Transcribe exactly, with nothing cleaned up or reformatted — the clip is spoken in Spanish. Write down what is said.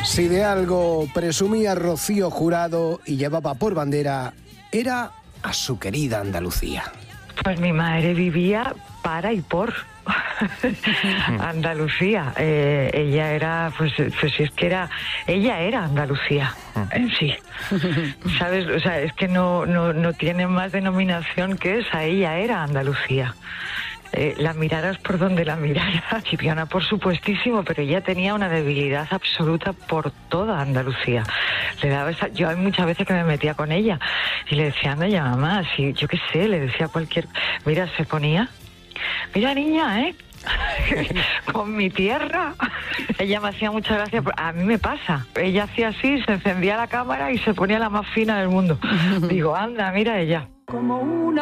Si de algo presumía Rocío Jurado y llevaba por bandera, era a su querida Andalucía. Pues mi madre vivía para y por Andalucía. Eh, ella era, pues, pues es que era, ella era Andalucía en sí. ¿Sabes? O sea, es que no, no, no tiene más denominación que esa. Ella era Andalucía. Eh, la miraras por donde la miraras, Chipiona por supuestísimo, pero ella tenía una debilidad absoluta por toda Andalucía. Le daba esa, yo hay muchas veces que me metía con ella y le decía, anda ya mamá, si yo qué sé, le decía cualquier, mira, se ponía, mira niña, ¿eh? Con mi tierra. Ella me hacía mucha gracia. A mí me pasa. Ella hacía así, se encendía la cámara y se ponía la más fina del mundo. Digo, anda, mira ella. Como una